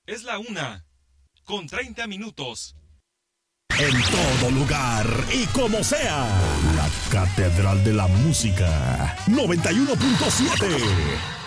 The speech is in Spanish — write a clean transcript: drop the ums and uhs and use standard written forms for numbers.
Es la 1:30. En todo lugar y como sea, la Catedral de la Música 91.7.